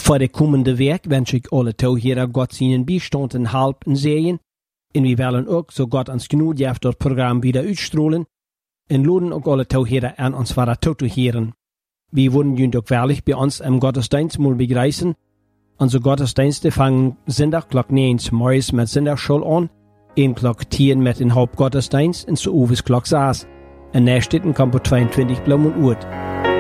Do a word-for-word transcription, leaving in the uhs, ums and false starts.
Voor de komende week wens ik alle toeheren God zijn bijstand en hulp en zegen. En we willen ook, zo God ons genoeg heeft, dat programma wieder uitstrahlen. En laden ook alle toeheren aan ons vader toe te heren. We würden jullie ook wellicht bij ons im Gottesdienst mal begrüßen. Unsere Gottesdienste fangen Sonntag klok negen morgens met Sonntagsschule an, een klok tien met een Hauptgottesdienst en zo overs klok zes. En na stitten kommt po tweeëntwintig bloemen uit.